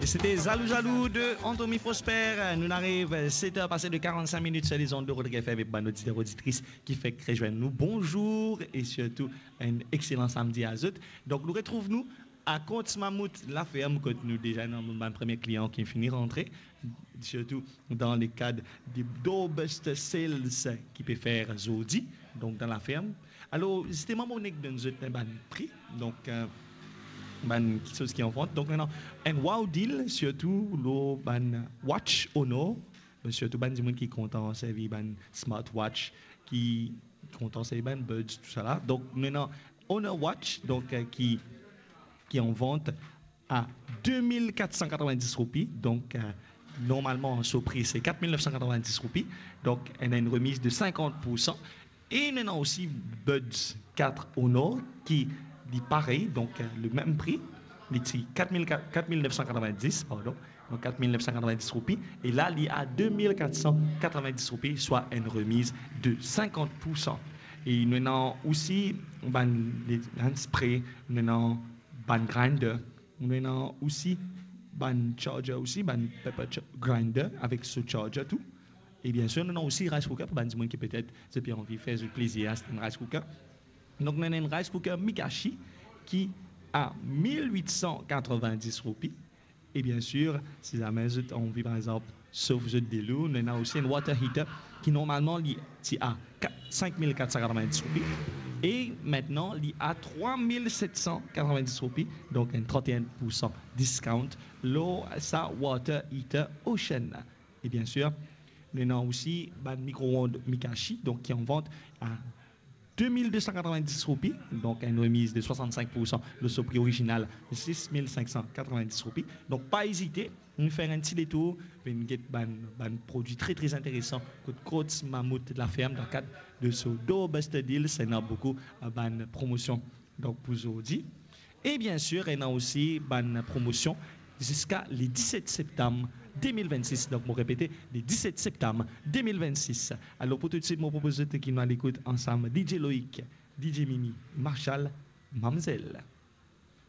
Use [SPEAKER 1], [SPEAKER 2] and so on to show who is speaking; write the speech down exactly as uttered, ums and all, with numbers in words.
[SPEAKER 1] Et c'était Zalou Zalou de Anthony Prosper. Nous arrivons sept heures passées de quarante-cinq minutes sur les ondes de Rodrigue F M avec nos auditeurs auditrices qui fait que rejoindre nous. Bonjour et surtout un excellent samedi à eux. Donc nous retrouvons-nous à Côte Mammouth, la ferme, que nous déjà dans mon premier client qui est fini rentrer, surtout dans le cadre des Doorbuster Sales qui peut faire Zodi, donc dans la ferme. Alors, c'était mon monnaie de nous un prix, donc euh, ban chose qui en vente. Donc maintenant, un wow deal, surtout le ban watch Honor, surtout ban du monde qui content servir ban smartwatch, qui content servir ban buds, tout ça là. Donc maintenant, Honor Watch, donc euh, qui qui en vente à deux mille quatre cent quatre-vingt-dix roupies. Donc, euh, normalement, son prix, c'est quatre mille neuf cent quatre-vingt-dix roupies. Donc, elle a une remise de cinquante pour cent. Et on a aussi Buds quatre Honor qui dit pareil, donc euh, le même prix. C'est quatre mille neuf cent quatre-vingt-dix, pardon. Donc, quatre mille neuf cent quatre-vingt-dix roupies. Et là, il y a deux mille quatre cent quatre-vingt-dix roupies, soit une remise de cinquante pour cent. Et nous avons aussi un spray, nous avons ban grinder, nous avons aussi ban charger aussi, ban pepper grinder avec ce charger tout. Et bien sûr, nous avons aussi rice cooker pour ban du monde qui peut-être c'est bien envie de faire du plaisir à ce rice cooker. Donc nous avons un rice cooker Mikashi qui a mille huit cent quatre-vingt-dix roupies. Et bien sûr, si jamais vous avez envie par exemple, sauf vous êtes des loups, nous avons aussi un water heater qui normalement est à cinq mille quatre cent quatre-vingt-dix roupies. Et maintenant, il y a trois mille sept cent quatre-vingt-dix roupies, donc un trente et un pour cent discount, l'eau, ça, Water Heater Ocean. Et bien sûr, nous avons aussi un micro-ondes Mikashi, donc qui est en vente à deux mille deux cent quatre-vingt-dix roupies, donc une remise de soixante-cinq pour cent de ce prix original de six mille cinq cent quatre-vingt-dix roupies. Donc, pas hésiter, nous faire un petit détour, nous avons un produit très très intéressant que Côte Mammouth de la ferme dans le cadre de ce Doorbuster Deal. C'est beaucoup de promotion donc pour aujourd'hui. Et bien sûr, il y a aussi une promotion jusqu'à le dix-sept septembre deux mille vingt-six. Donc, je répéter, le dix-sept septembre deux mille vingt-six. Alors, pour tout de suite, je propose que nous l'écoute ensemble D J Loïc, D J Mimi, Marshall, Mamzelle.